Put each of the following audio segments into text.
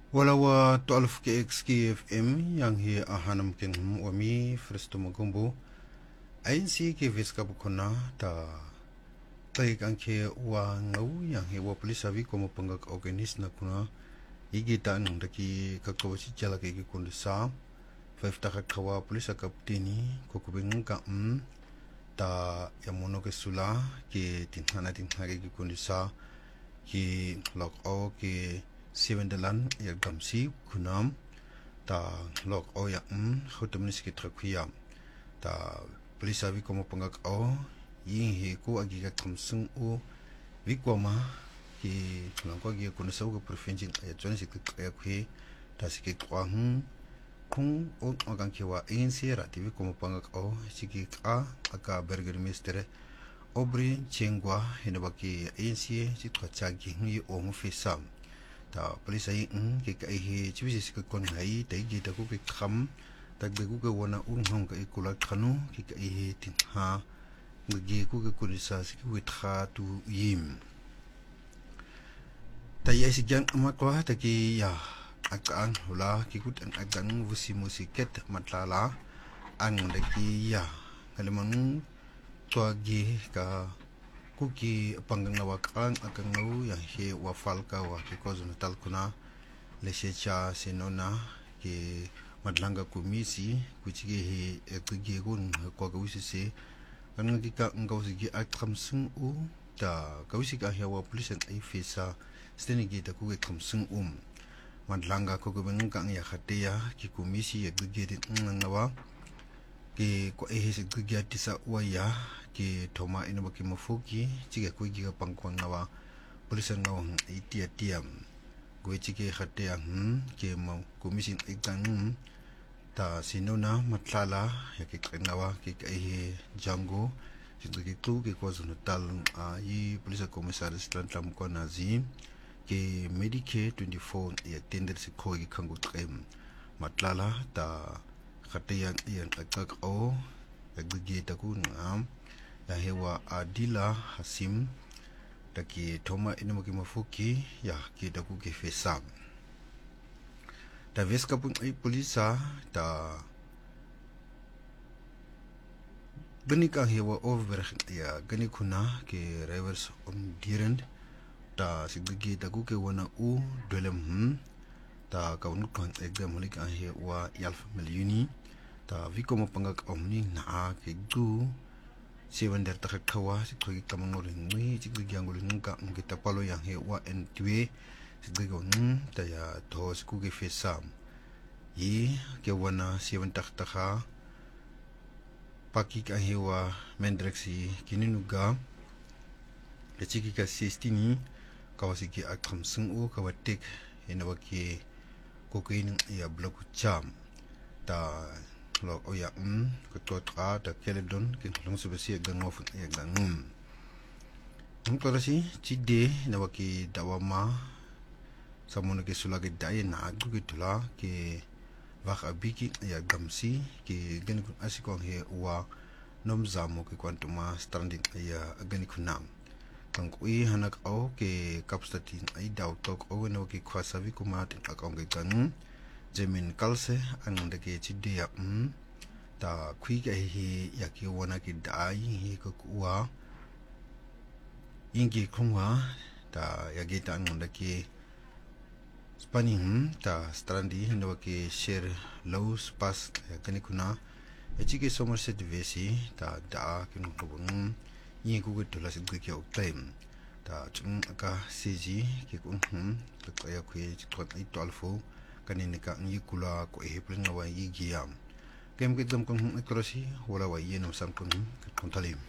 Walawa 12 KXKFM yang hi ahanam kin wami Fristo Magumbo ANC ke viska bukona ta taik angke wa ngau yang hi wa polisavi como pangak organis na kuna igita nang daki kakawasi jala ke kundisa 5 ta kawa polisa kapteni kokubing ka ta yamono ke sula ke tinhana ke kundisa ki lok o ke 7 dalan ya gamsi kunam ta lok o ya khotomnis ki trakhiya ta polisavi como pangak o yin he ko agi ka kamsung o wikwama ki langko gi kunisa ko province ya jone sik ya khe ta sik kwang kung o agang kiwa ANC rativi como pangak o siki ka aka burgermeister Obri Chengwa hinabaki ANC si twachagi ngi o mo fisam ta polisa yi ke kai he chibisi ka kon hai tai gi ta ku ke kham ta be ku ke wana hong ka ikula khanu ke kai he tin ha ngi ku ke polisa si ku tha tu yim ta yi si jang ma kwa ta ki ya akan hula ki ku an akan vusi musiket matlala an da ki ya kalemang twagi ka kuki panggang nawakan akan ngau yang he wafal ka wa ki ko natal kuna lesecha senona ki madlanga komisi kuchige he kugi gun ko ka wisi se kan ngi ka ngau sigi akhamsung u ta ka wisi ka he wa police ai fesa steni gi ta ku khamsung madlanga ko ko beng ka ya khateya ki komisi ya kugi din ngawa ki ko se kugi atisa waya ki thoma ina baki mafuki chiga ko gi pangkwang nawa police ngaw itia tiam go chike khate ke mo commission ikang ta sinona matlala ya ki ngawa ki kai jango sigi tu ki ko tal yi police commissaire tlam ko nazi ki medike 24 ya tender se ko gi kangu trem matlala ta khate yang akak o gi ta ku ngam ya hewa Adila Hasim taki thoma ina mafuki ya ki da ku ke fesam ta veska pun ai polisa ta gani ka hewa over ya gani kuna ke rivers on dirend ta sigigi ta ku ke wana u dolem ta ka unu kan exam holik a hewa yalf milyuni ta viko mapangak omni na ke gu Siwan der tak kawa si kogi kamangol ngui si kogi angol ngka ngita palo yang he wa entwe si kogi ta ya to si kogi fesam yi ke wana siwan tak taka paki ka he wa mendrexi kininuga le chiki ka sistini kawasiki akam sungu kawatik hinawaki kokain ya bloku cham ta lok oya ketua ta keledon kin long sebesi gangof ya gangum ngtorasi chide na waki dawama samona ke sulagi dai na agu gitula ke wak abiki ya gamsi ke gani kun asiko he wa nom zamo ke kwantuma stranding ya gani kunam tang kui hanak au ke kapstatin ai daw tok o no ke kwasavi kumat akong ke kan Jemin kalse ang dake chide ya ta kui ga hi ya ki wana ki dai hi ko kuwa ingi khungwa ta ya ge ta ang dake spanning ta strandi no ke share lows pas ya kani kuna e chike somerset vesi ta da kin ko bun yi ku to la sig ke ok time ta chung aka cg ki kun ta ya ku e to ai to alfo kanini ka ngi kula ko e plan wa yi giam kem ke dam kon ekrosi wala wa yenam sam kon talim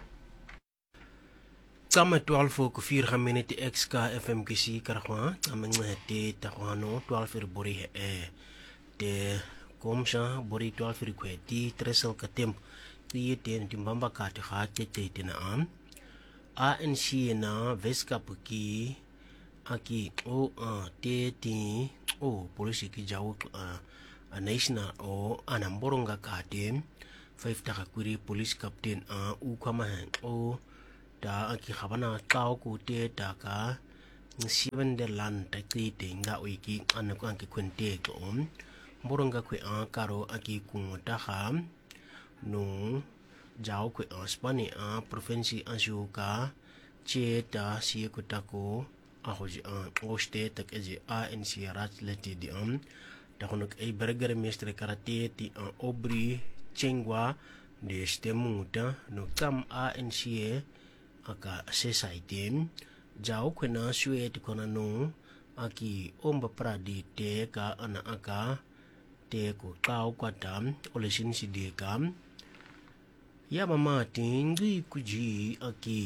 Sama 12 ko 4 minute exka FM kisi karwa amang te takwano 12 bori te komsha bori 12 kweti tresel katem ti te timbamba ka te ha te te na ANC na veska puki aki o te ti o polisi ki jaw a national o anamboronga katem 5 taka kuri police captain u kama o ta aki khabana tao ku te taka 7 de lan ta krite nga wiki ana ko anke kwente ko boronga kwe an karo aki kunta ha no jao kwe an spani a provinsi anjuka cheta si ko tako a hoji an oste tak eje ANC rat leti di ta kono e burger mestre karate ti an obri chengwa de stemuta no kam ANC aka society jao kwena shue ti kona no aki omba pradi te ka ana aka te ko kau kwatam olesin si de kam ya mama tingi kuji aki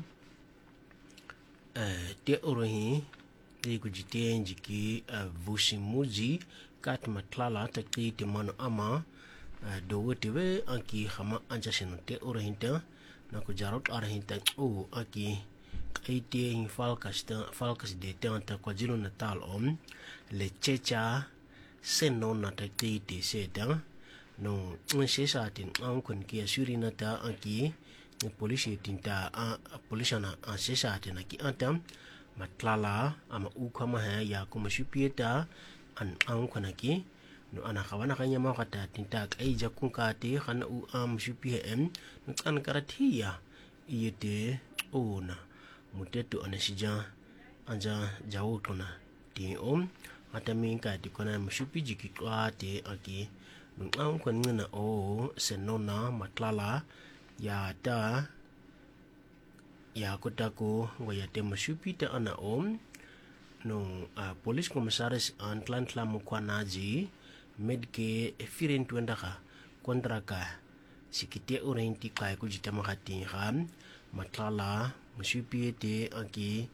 te orohi te kuji tenji ki vusimuzi kat matlala te ki te mano ama do tewe aki hama anja seno te orohi ta na ko jarot arahinta o aki kaite in falkas de tanta KwaZulu Natal le checha seno na ta kaite seta no sesa tin an kun ki surina ta aki polisi tinta polisana sesa tin aki atam matlala ama ukama ha ya kuma shupieta an kun aki no ana khawana kanya ma kata tinta kai jakun ka te khana u shupi no kan karatia iyete ona mutetu anasija anja jawo tona ti atami ka ti kona mushupi jiki kwate aki nung kon ngana o senona matlala ya ta ya kotako wayate mushupi ta ana no police commissaris antlan tlamu kwanaji medke firen tuandaka kontraka sikite orenti kai kujita makati ham matlala mushupi te aki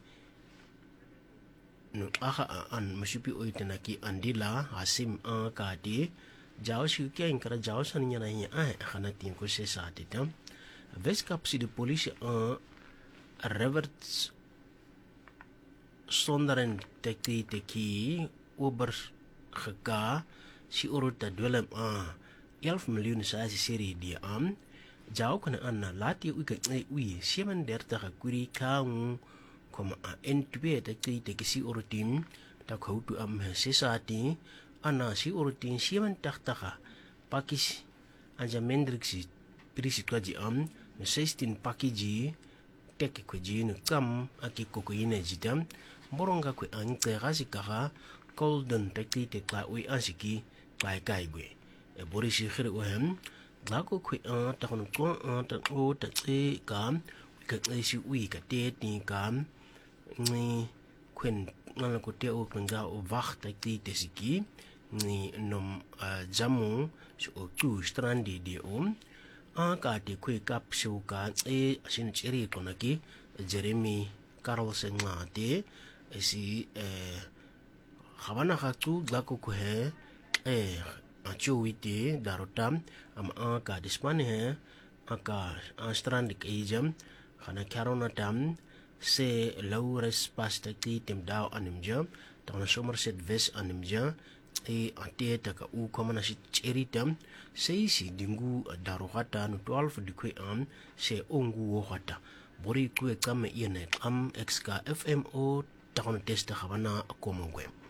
no an mushupi oitena ki andila asim kati jao shukia inkara jao saninya na hiya khana tin ko se saati tam veskap si de police reverts sonderen tekti teki ober geka si urut dwelem 11 miljoen sa seri dia jao kana anna lati uika ui 37 kuri kaung koma entwe te kisi urutin ta khautu sesati ana si urutin 37 pakis anja mendriksi prisi kwaji no 16 pakiji teke kwaji no kam aki kokoine jidam boronga kwe ante gasika golden te kla ui ansiki kai gwe e borisi khire ohem lako kwe ta kono ko ta o ta tse kam ka si ui ka te ti kam ni kwen ngana ko te o kwenga o wacht te siki ni nom jamu so tu strandi di ka te kwe kap so ka asin cheri kona ki Jeremy Carlson ngate si khabana khatu lako ko he achuite darotam ka dispane he aka strand kejam khana karona tam se laures pasta ki tem dao animja tona Somerset West animja ate taka u komana si cheritam se si dingu darogata no 12 dikwe se ongu wohata bori kwe kame ine XK FMO takona testa khabana akomongwe